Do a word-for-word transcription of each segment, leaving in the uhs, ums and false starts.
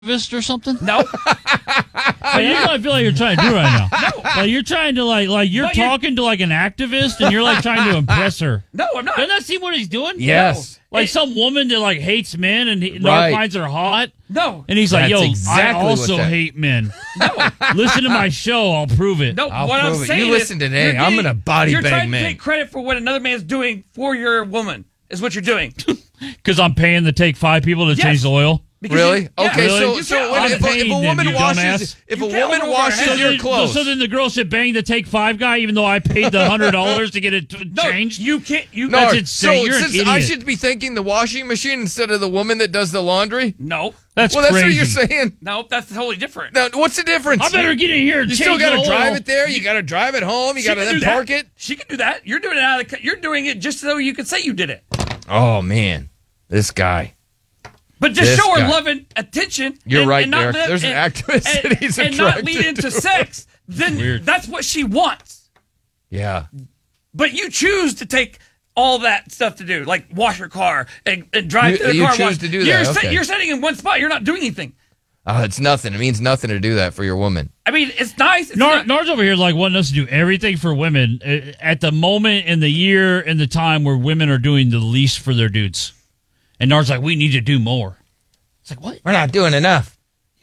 activist or something? No. Like, you know what I feel like you're trying to do right now. No. Like you're trying to like like you're No, you're- talking to like an activist and you're like trying to impress her. No, I'm not. Doesn't that see what he's doing? Yes. Like It- some woman that like hates men and he, Right. finds her hot. No. And he's like, That's yo, exactly I what also that- hate men. No. Listen to my show. I'll prove it. No, I'll what I'm prove it. saying You is listen today. you're I'm getting- gonna body You're bang trying men. to take credit for what another man's doing for your woman is what you're doing. Because I'm paying the Take Five people to Yes. change the oil. Because Really? you- yeah. Okay, Really? so You so can't- when, I'm if, a, if paying a them, woman you washes dumbass. if You a can't woman hold over washes her head. your then, clothes, so then the girl should bang the Take Five guy even though I paid the hundred dollars to get it t- No, changed. you can't. You no, That's insane. so You're an since I idiot. should be thanking the washing machine instead of the woman that does the laundry. No. That's well, that's crazy. what you're saying. No, that's totally different. Now, what's the difference? I better get in here and You change still got the to drive oil. it there. You got to drive it home. You She got to can then do park that. it. She can do that. You're doing it out of the. You're doing it just so you can say you did it. Oh man, this guy. But just This show her guy. love and attention. You're and, right, and not Derek. let- There's an and- activist and, that he's and not attracted lead into to. sex. Then Weird. that's what she wants. Yeah. But you choose to take all that stuff to do, like wash her car and, and drive You- to the you car choose wash. to do you're that, sit- okay. you're sitting in one spot. You're not doing anything. Oh, it's nothing. It means nothing to do that for your woman. I mean, it's nice. It's Nar- not- Nard's over here like wanting us to do everything for women uh, at the moment in the year and the time where women are doing the least for their dudes. And Nard's like, we need to do more. It's like, what? We're not doing enough.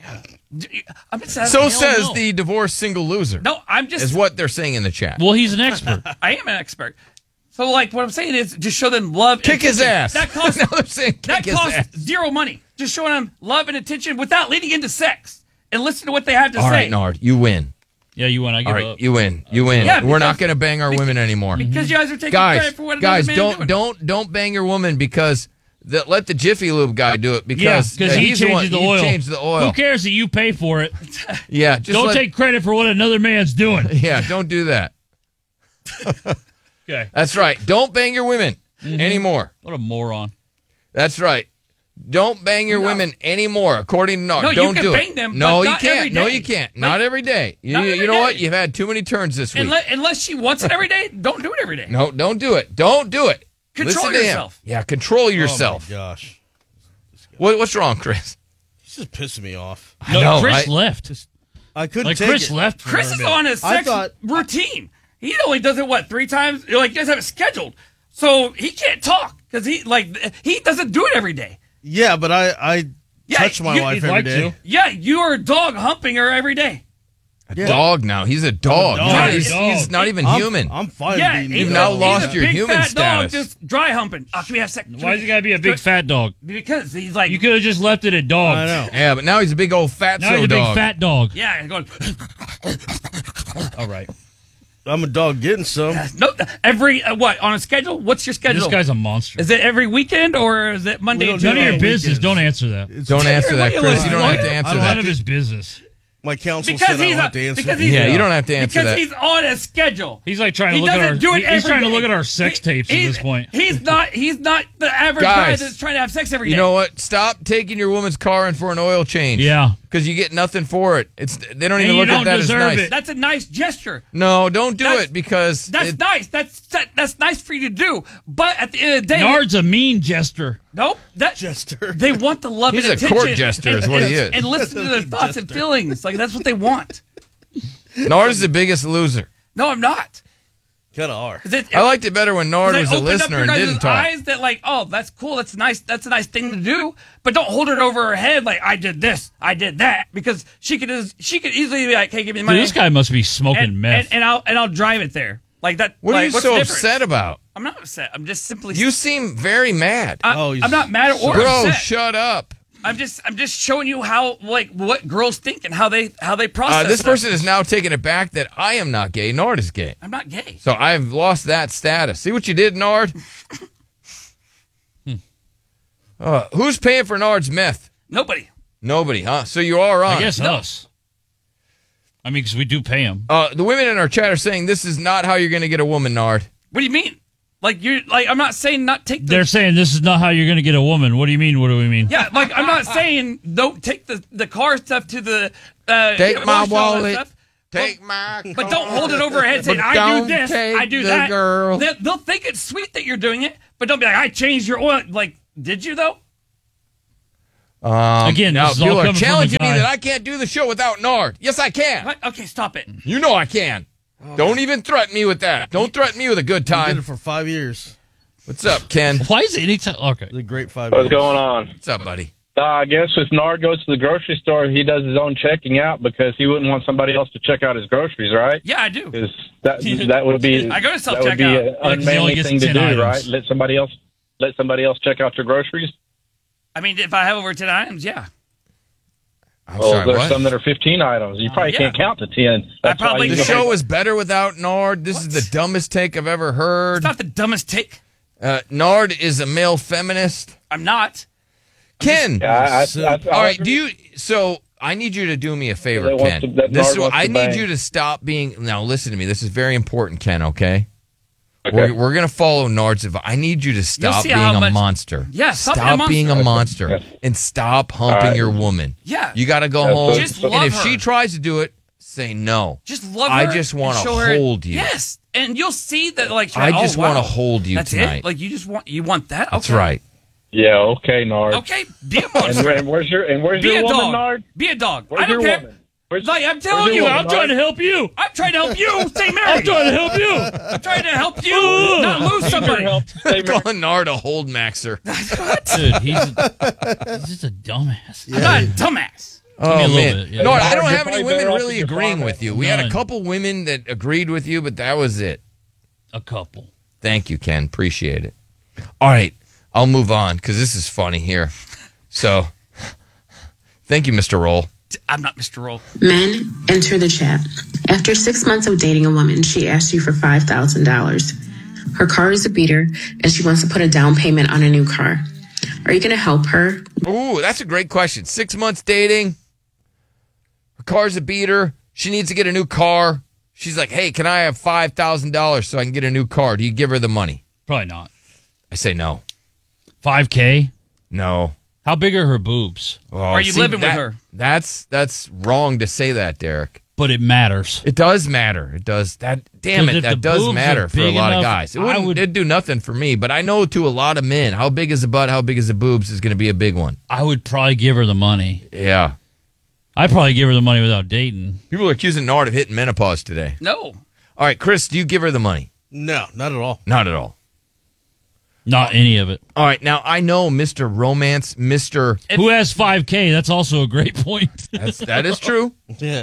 I'm just So hell says no. the divorced single loser. no. I'm just. Is what they're saying in the chat. Well, he's an expert. I am an expert. So, like, what I'm saying is, just show them love. Kick and his attention. ass. That costs. Now they're saying kick that his costs ass. zero money. Just showing them love and attention without leading into sex, and listen to what they have to All say. right, Nard, you win. Yeah, you win. I give All right, up. you win. You win. Yeah, We're not because- going to bang our women anymore. Because you guys are taking guys, credit for what guys, another man's don't doing. don't don't bang your woman because the, let the Jiffy Lube guy do it Yeah, because because uh, he he's the one. changes the he oil. changed the oil. Who cares that you pay for it? Yeah, just Don't let- take credit for what another man's doing. Yeah, don't do that. Okay. That's right. Don't bang your women anymore. What a moron. That's right. Don't bang your No. women anymore, according to Nard. No, you don't can do bang it. them, no, but you not can't. every No, day. you can't. Like- not every day. You, Not you every know what? day. You've had too many turns this week. Unless, unless she wants it every day, don't do it every day. No, don't do it. Don't do it. Control Listen to him. yourself. Yeah, control yourself. Oh my gosh. what, what's wrong, Chris? He's just pissing me off. No, know, Chris right? left. I couldn't Like take Chris it. left. for Chris a is minute. on his I sex thought- routine. He only does it what three times? Like he doesn't have it scheduled, so he can't talk because he like he doesn't do it every day. Yeah, but I, I Yeah, touch my you- wife he'd every like day. to. Yeah, you are dog humping her every day. A Yeah. dog now. He's a dog. dog. He's not- He's he's, a dog. he's not even I'm, human. I'm fine Yeah, being he's You've a- now he's lost a your big human fat status. Dog just dry humping. Oh, can we have sex? Why's he got to be a big fat dog? Because he's like, You could have just left it at dogs. I know. yeah, but now he's a big old fat Now he's so a big dog. fat dog. yeah, going. All right. I'm a dog getting some. No, every uh, what on a schedule? What's your schedule? This guy's a monster. Is it every weekend or is it Monday? We and don't None of do your on Tuesday? business. weekends. Don't answer that. It's- Don't answer that, What do you Chris. like? You don't have to I answer don't None that. of his business. My counsel Because said I he's don't a, have to answer. because that. he's Yeah, a- you don't have to answer because that. he's on a schedule. He's like trying to He look at doesn't our. do it he- he's every trying to day. look at our sex He- tapes at he's- this point. He's not. He's not the average Guys, guy that's trying to have sex every day. You know what? Stop taking your woman's car in for an oil change. Yeah. Because you get nothing for it. It's They don't And even you look don't at that as deserve nice. it. That's a nice gesture. No, don't do That's- it because That's it- nice. That's that, that's nice for you to do. But at the end of the day, Nard's a mean jester. nope. That Jester. they want the love He's and a attention. court jester and, is what and, he is. And listen to their thoughts and feelings. Like that's what they want. Nard is the biggest loser. No, I'm not. Kind of are. 'Cause it- I liked it better when Nard They was a opened up listener your and guys' didn't talk. eyes that like, oh, that's cool. That's nice. That's a nice thing to do. But don't hold it over her head like I did this, I did that, because she could just, she could easily be like, hey, give me the Dude, money. this guy must be smoking and, meth. and, and I'll and I'll drive it there. Like that. What like, are you what's so the difference? upset about? I'm not upset. I'm just simply. You seem very mad. I, Oh, he's- I'm not mad or Bro, upset. shut up. I'm just I'm just showing you how like what girls think and how they how they process. Uh, this stuff. person is now taking it back that I am not gay. Nard is gay. I'm not gay. So I've lost that status. See what you did, Nard? uh, who's paying for Nard's meth? Nobody. Nobody, huh? So you are on. I guess No. us. I mean, because we do pay him. Uh, the women in our chat are saying this is not how you're going to get a woman, Nard. What do you mean? Like you like I'm not saying not take the They're saying this is not how you're going to get a woman. What do you mean? What do we mean? Yeah, like I'm not saying don't take the, the car stuff to the uh Take you know, my wash all that wallet. stuff. Take my But don't hold it over her head saying But I do don't this, take I do the that. girl. They, they'll think it's sweet that you're doing it, but don't be like I changed your oil. Like, did you though? Um, Again, now this is all people are coming from a challenging me guy- that I can't do the show without Nard. Yes, I can. What? Okay, stop it. You know I can. Don't even threaten me with that. Don't threaten me with a good Did time. it for five years. What's up, Ken? Why is it anytime? Okay. It's a great five What's years. going on? What's up, buddy? Uh, I guess if Nard goes to the grocery store, he does his own checking out because he wouldn't want somebody else to check out his groceries, right? Yeah, I do. Because that that would be I go to that would be self-checkout. an Yeah, 'cause he only unmanly gets thing to ten do, items. right? Let somebody else let somebody else check out your groceries. I mean, if I have over ten items, yeah. I'm Well, sorry, there's what? some that are fifteen items. You probably yeah. can't count to ten. That's probably- why you The go- show is better without Nard. This is the dumbest take I've ever heard. It's not the dumbest take. Uh, Nard is a male feminist. I'm not. Ken. Yeah, I, I, I, I, All right, do you? So I need you to do me a favor, That wants Ken. to- that This Nard is what wants I to need bang. you to stop being. Now, listen to me. This is very important, Ken. Okay. Okay. We're, we're gonna follow Nard's advice. I need you to stop see being how a much- monster. Yeah, stop stop being a being a monster. monster and stop humping right. your woman. Yeah. You got to go That's home. what- Just and love if her. she tries to do it, say no. Just love her. I just and wanna show her- hold you. Yes, and you'll see that. Like, I oh, just wow. wanna hold you That's tonight. It? Like, you just want you want that. That's Okay. right. Yeah, okay, Nard. Okay, be a And, monster. where- and where's your and where's Be your a woman, dog. Nard? Be a dog. Where's I don't your care. woman? Where's, Like, I'm telling where's you, your I'm woman, trying Nard? to help you. I'm trying to help you. Stay married. I'm trying to help you. I'm trying to help you not lose somebody. Stay married. Calling Nard a hold maxer. Dude, he's, a, he's just a dumbass. I'm not a dumbass. Oh a little man, bit, yeah. no, I Nard, don't you're have any probably women better off really with your agreeing father. with you. We had a None. couple women that agreed with you, but that was it. A couple. Thank you, Ken. Appreciate it. All right, I'll move on because this is funny here. So, thank you, Mister Roll. I'm not Mister Roll. Men, enter the chat. After six months of dating a woman, she asked you for five thousand dollars. Her car is a beater, and she wants to put a down payment on a new car. Are you going to help her? Ooh, that's a great question. Six months dating. Her car's a beater. She needs to get a new car. She's like, hey, can I have five thousand dollars so I can get a new car? Do you give her the money? Probably not. I say no. five K? No. How big are her boobs? Oh, Are you living with that- her? That's that's wrong to say that, Derek. But it matters. It does matter. It does. That damn 'Cause it. if That the does boobs matter are for a big lot of enough, guys. It I wouldn't. would- It'd do nothing for me. But I know to a lot of men, how big is the butt? How big is the boobs? Is going to be a big one. I would probably give her the money. Yeah. I'd probably give her the money without dating. People are accusing Nard of hitting menopause today. No. All right, Chris, do you give her the money? No, not at all. Not at all. Not any of it. All right, now I know Mister Romance, Mister Who has five K? That's also a great point. That's that is true. Yeah.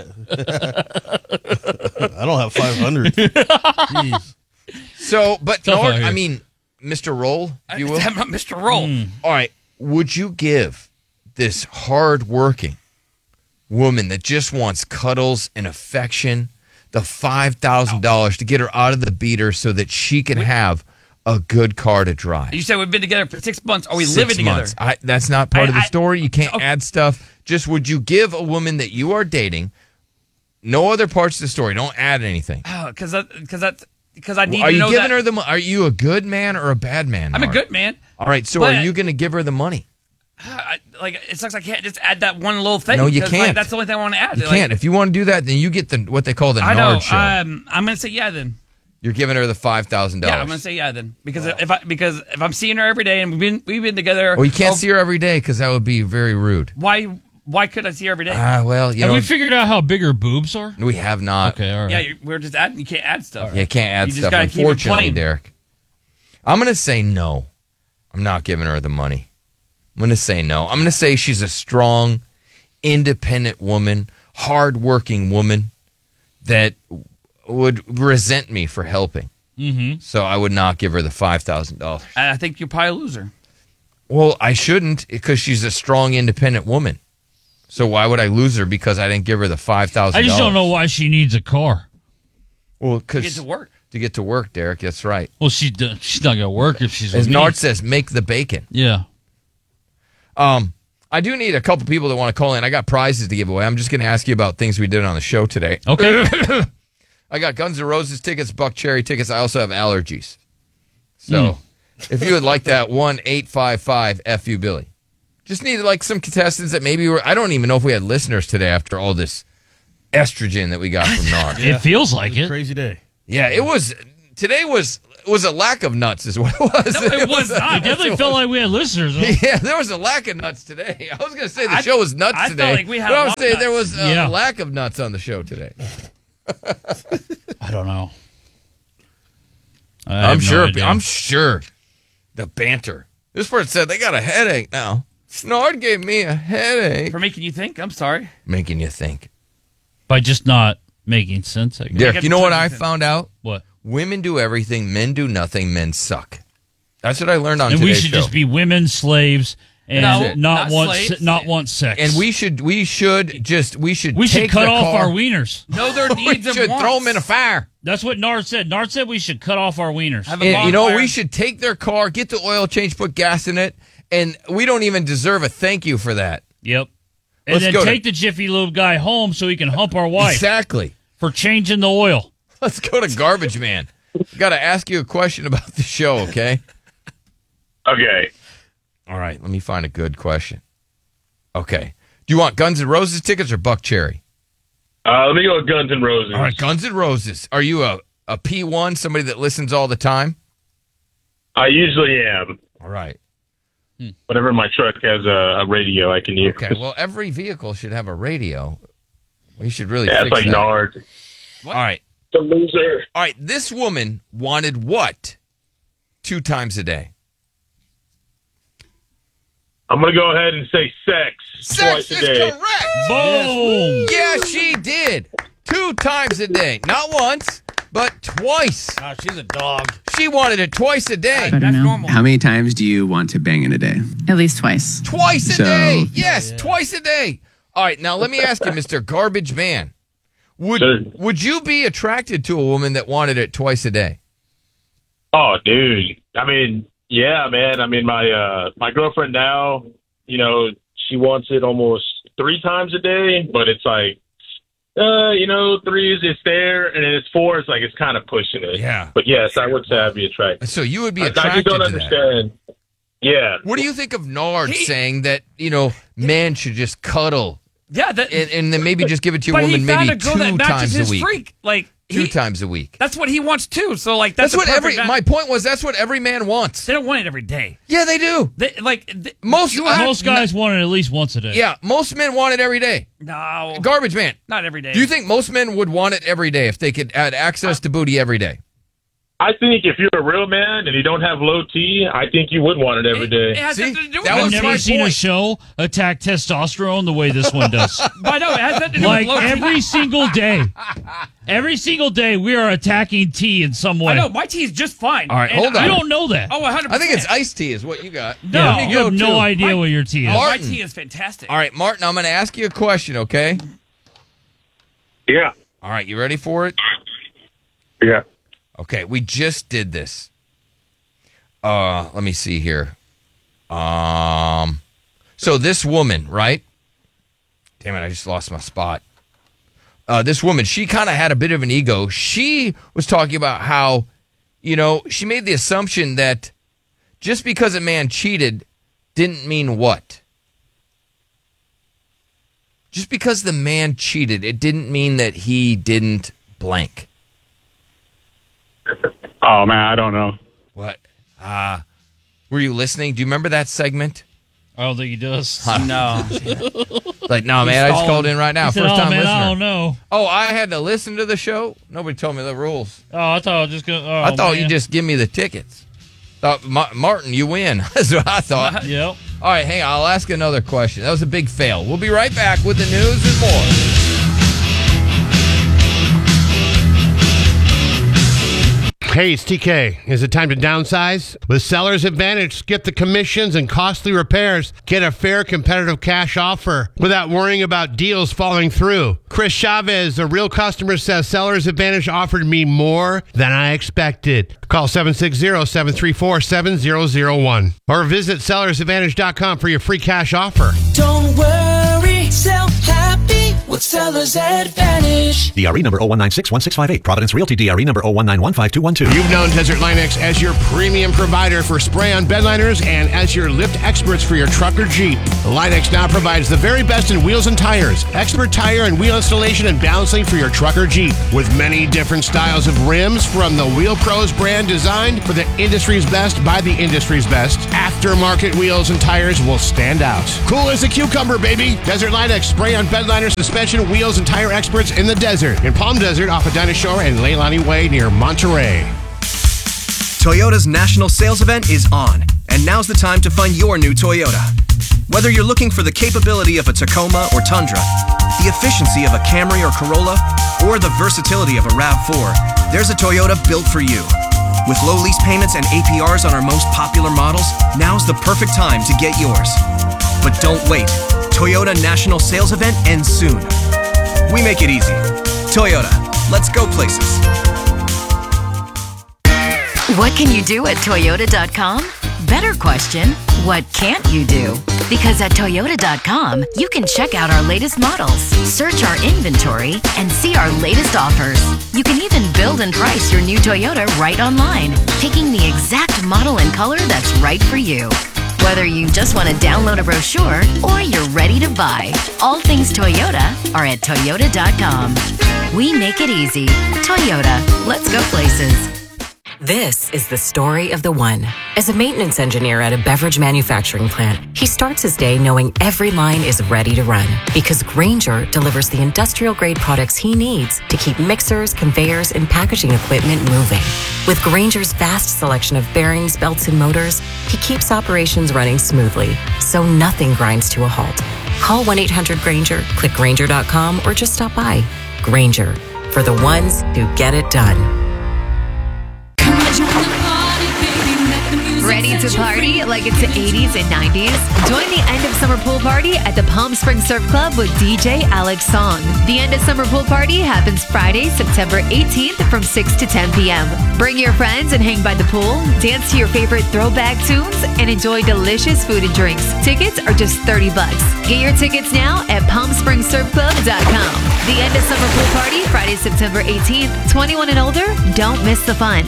I don't have five hundred. Jeez. So, but Tough Nard, out here. I mean, Mister Roll, if you will. I'm not Mister Roll. All right, would you give this hard-working woman that just wants cuddles and affection the five thousand dollars to get her out of the beater so that she can have a good car to drive? You said we've been together for six months. Are we Six living together? months. I, that's not part I- of the I- story. You can't okay. add stuff. Just would you give a woman that you are dating no other parts of the story? Don't add anything. Because that, because that's, because I need Are to you know giving that. her the? mo- Are you a good man or a bad man? I'm a Nard? good man. All right. So but- are you going to give her the money? I, like it sucks. I can't just add that one little thing. No, you 'cause, can't. Like, that's the only thing I want to add. You Like, can't. If you want to do that, then you get the what they call the I know. Nard show. Um, I'm gonna say yeah then. You're giving her the five thousand Yeah, I'm dollars. gonna say yeah then because if I because if I'm seeing her every day and we've been we've been together. Well, you can't oh, see her every day because that would be very rude. Why why could I see her every day? Ah, well, you Have know, we figured out how big her boobs are? we have not. Okay, all right. yeah, you, we're just adding. You can't add stuff. You can't add You just stuff. gotta keep it Unfortunately, plain. Derek. I'm going to say no. I'm not giving her the money. I'm going to say no. I'm going to say she's a strong, independent woman, hardworking woman that would resent me for helping. Mm-hmm. So I would not give her the five thousand dollars. And I think you'll probably lose her. Well, I shouldn't because she's a strong, independent woman. So why would I lose her because I didn't give her the five thousand I dollars? just don't know why she needs a car. Well, To because get to work. to get to work, Derek. That's right. Well, she do- she's not gonna work if she's As with me. Nard says, make the bacon. Yeah. Um, I do need a couple people that want to call in. I got prizes to give away. I'm just going to ask you about things we did on the show today. Okay. I got Guns N' Roses tickets, Buck Cherry tickets. I also have allergies. So if you would like that, one eight five five F U Billy. Just need like some contestants that maybe were. I don't even know if we had listeners today after all this estrogen that we got from Nard. It feels like It was a it. crazy day. Yeah, it was. Today was it was a lack of nuts is what it was. No, it was not. I definitely felt like we had listeners. Huh? Yeah, there was a lack of nuts today. I was going to say the I- show was nuts I today. felt like we had but a I was lot of saying there nuts. was a Yeah. lack of nuts on the show today. I don't know. I I'm have no sure. idea. I'm sure. The banter. This person said they got a headache now. Snord gave me a headache. For making you think. I'm sorry. Making you think. By just not making sense. I guess. Derek, get you the know what time I to- found out? What? Women do everything, men do nothing, men suck. That's what I learned on And today's we should show. just be women slaves and No, not, not want slaves. not want sex. and we should we should just we should we should take cut the off car- our wieners. Know their we needs and should wants. throw them in a fire. That's what Nard said. Nard said we should cut off our wieners. Have a And, you know, bonfire. we should take their car, get the oil change, put gas in it, and we don't even deserve a thank you for that. Yep. And Let's then go to- take the Jiffy Lube guy home so he can hump our wife Exactly. for changing the oil. Let's go to Garbage Man. Got to ask you a question about the show, okay? Okay. All right, let me find a good question. Okay. Do you want Guns N' Roses tickets or Buck Cherry? Uh, let me go with Guns N' Roses. All right, Guns N' Roses. Are you a, a P one, somebody that listens all the time? I usually am. All right. Whenever my truck has a, a radio, I can use. Okay, well, every vehicle should have a radio. We should really Yeah, fix it's like that. Nard. All right. The loser. All right, this woman wanted what two times a day? I'm going to go ahead and say sex, Sex twice a is day. correct. Boom. Yeah, she did. Two times a day. Not once, but twice. Oh, she's a dog. She wanted it twice a day. I don't That's know. normal. How many times do you want to bang in a day? At least twice. Twice a So- day. Yes, twice a day. All right, now let me ask you, Mister Garbage Man. Would Sure. would you be attracted to a woman that wanted it twice a day? Oh, dude. I mean, yeah, man. I mean, my uh, my girlfriend now, you know, she wants it almost three times a day, but it's like, uh, you know, three is it's there, and then it's four. It's like it's kind of pushing it. Yeah. But yes, I would say I'd be attracted. So you would be I, I attracted just don't to that. understand. Yeah. What do you think of Nard He- saying that, you know, men should just cuddle Yeah, that, and, and then maybe just give it to your but woman he found maybe a girl two that matches times his a week? freak. Like Two he, times a week. That's what he wants too. So like that's, That's what a every. perfect- My point was that's what every man wants. They don't want it every day. Yeah, they do. They like they, Most you uh, have- Most guys want it at least once a day. Yeah, most men want it every day. No, Garbage Man. not every day. Do you think most men would want it every day if they could add access to booty every day? I think if you're a real man and you don't have low T, I think you would want it every It, day. it has See? nothing to do with That I've was low my never T. seen a point. show attack testosterone the way this one does. But no, it has nothing to do Like with low T. every single day. Every single day we are attacking T in some way. I know my T is just fine. All right, And hold on. You I don't know that. Oh, one hundred I percent. think it's iced tea is what you got. No. Yeah, Let me you go, have no too. idea My- what your T is. Oh, my Martin. T is fantastic. All right, Martin, I'm going to ask you a question, okay? Yeah. All right, you ready for it? Yeah. Okay, we just did this. Uh, let me see here. Um, so this woman, right? Damn it, I just lost my spot. Uh, this woman, she kind of had a bit of an ego. She was talking about how, you know, she made the assumption that just because a man cheated didn't mean what? Just because the man cheated, it didn't mean that he didn't blank. Oh, man, I don't know. What? Uh, were you listening? Do you remember that segment? I don't think he does. No. Like, no, man, I just stalling. called in right now. He said, First oh, time man, I don't listener. know. Oh, I had to listen to the show? Nobody told me the rules. Oh, I thought I was just going to. Oh, I thought man. you just give me the tickets. Thought, Ma- Martin, you win. That's what I thought. Yep. All right, hang on. I'll ask another question. That was a big fail. We'll be right back with the news and more. Hey, it's T K. Is it time to downsize? With Seller's Advantage, skip the commissions and costly repairs. Get a fair, competitive cash offer without worrying about deals falling through. Chris Chavez, a real customer, says Seller's Advantage offered me more than I expected. Call seven six zero, seven three four, seven zero zero one or visit sellers advantage dot com for your free cash offer. Don't worry, sell happy with Sellers seller's advantage. D R E number zero one nine six one six five eight. Providence Realty D R E number zero one nine one five two one two. You've known Desert Linux as your premium provider for spray-on bed liners and as your lift experts for your truck or Jeep. Linux now provides the very best in wheels and tires, expert tire and wheel installation and balancing for your truck or Jeep. With many different styles of rims from the Wheel Pros brand designed for the industry's best by the industry's best, aftermarket wheels and tires will stand out. Cool as a cucumber, baby. Desert Linux, spray-on bed liner, suspension, wheels, and tire experts in the desert. In Palm Desert off of Dinosaur and Leilani Way near Monterey. Toyota's national sales event is on, and now's the time to find your new Toyota. Whether you're looking for the capability of a Tacoma or Tundra, the efficiency of a Camry or Corolla, or the versatility of a RAV four, there's a Toyota built for you. With low lease payments and A P Rs on our most popular models, now's the perfect time to get yours. But don't wait. Toyota National Sales Event ends soon. We make it easy. Toyota, let's go places. What can you do at Toyota dot com? Better question, what can't you do? Because at Toyota dot com, you can check out our latest models, search our inventory, and see our latest offers. You can even build and price your new Toyota right online, picking the exact model and color that's right for you. Whether you just want to download a brochure or you're ready to buy, all things Toyota are at Toyota dot com. We make it easy. Toyota, let's go places. This is the story of the one. As a maintenance engineer at a beverage manufacturing plant, he starts his day knowing every line is ready to run because Grainger delivers the industrial-grade products he needs to keep mixers, conveyors, and packaging equipment moving. With Grainger's vast selection of bearings, belts, and motors, he keeps operations running smoothly, so nothing grinds to a halt. Call one eight hundred Grainger, click Grainger dot com, or just stop by. Grainger, for the ones who get it done. Ready to party like it's the eighties and nineties? Join the end of summer pool party at the Palm Springs Surf Club with D J Alex Song. The end of summer pool party happens Friday, September eighteenth from six to ten p.m. Bring your friends and hang by the pool, dance to your favorite throwback tunes, and enjoy delicious food and drinks. Tickets are just thirty bucks. Get your tickets now at palm springs surf club dot com. The end of summer pool party, Friday, September eighteenth. twenty-one and older, don't miss the fun.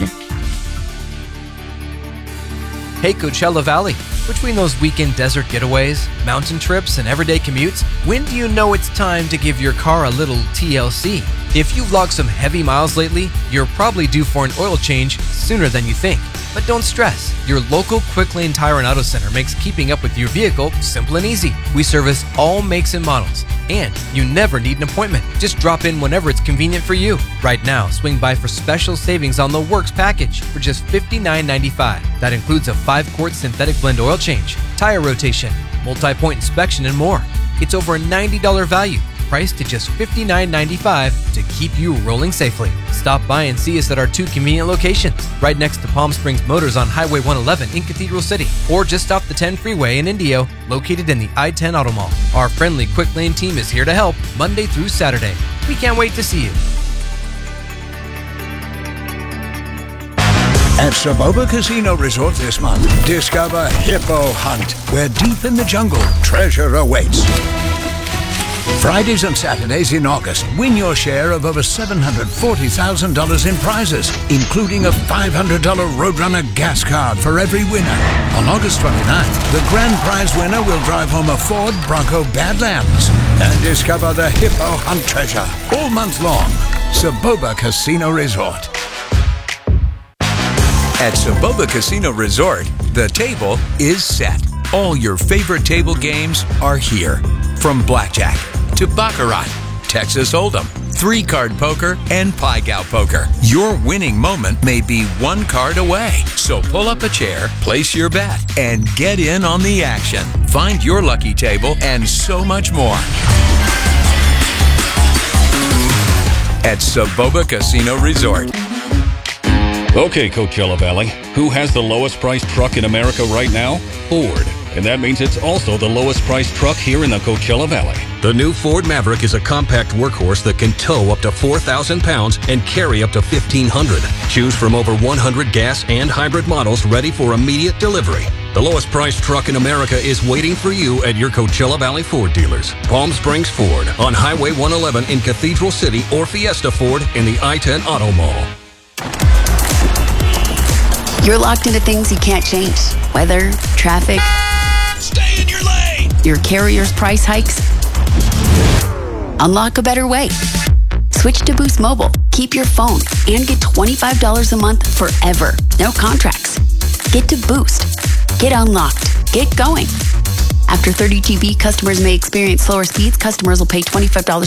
Hey Coachella Valley, between those weekend desert getaways, mountain trips, and everyday commutes, when do you know it's time to give your car a little T L C? If you've logged some heavy miles lately, you're probably due for an oil change sooner than you think. But don't stress, your local Quick Lane Tire and Auto Center makes keeping up with your vehicle simple and easy. We service all makes and models, and you never need an appointment. Just drop in whenever it's convenient for you. Right now, swing by for special savings on the Works package for just fifty-nine ninety-five. That includes a five quart synthetic blend oil change, tire rotation, multi-point inspection, and more. It's over a ninety dollars value, priced to just fifty-nine ninety-five to keep you rolling safely. Stop by and see us at our two convenient locations, right next to Palm Springs Motors on Highway one eleven in Cathedral City, or just off the ten freeway in Indio, located in the I ten Auto Mall. Our friendly Quick Lane team is here to help Monday through Saturday. We can't wait to see you. At Saboba Casino Resort this month, discover Hippo Hunt, where deep in the jungle, treasure awaits. Fridays and Saturdays in August, win your share of over seven hundred forty thousand dollars in prizes, including a five hundred dollars Roadrunner gas card for every winner. On August twenty-ninth, the grand prize winner will drive home a Ford Bronco Badlands and discover the Hippo Hunt treasure all month long. Saboba Casino Resort. At Saboba Casino Resort, the table is set. All your favorite table games are here. From blackjack to baccarat, Texas Hold'em, three-card poker, and Pai-Gow poker. Your winning moment may be one card away. So pull up a chair, place your bet, and get in on the action. Find your lucky table and so much more at Saboba Casino Resort. Okay, Coachella Valley, who has the lowest priced truck in America right now? Ford. and that means it's also the lowest priced truck here in the Coachella Valley. The new Ford Maverick is a compact workhorse that can tow up to four thousand pounds and carry up to fifteen hundred. Choose from over one hundred gas and hybrid models ready for immediate delivery. The lowest priced truck in America is waiting for you at your Coachella Valley Ford dealers. Palm Springs Ford on Highway one eleven in Cathedral City, or Fiesta Ford in the I ten Auto Mall. You're locked into things you can't change. Weather, traffic. Stay in your lane! Your carrier's price hikes. Unlock a better way. Switch to Boost Mobile. Keep your phone and get twenty-five dollars a month forever. No contracts. Get to Boost. Get unlocked. Get going. After thirty G B, customers may experience slower speeds. Customers will pay twenty-five dollars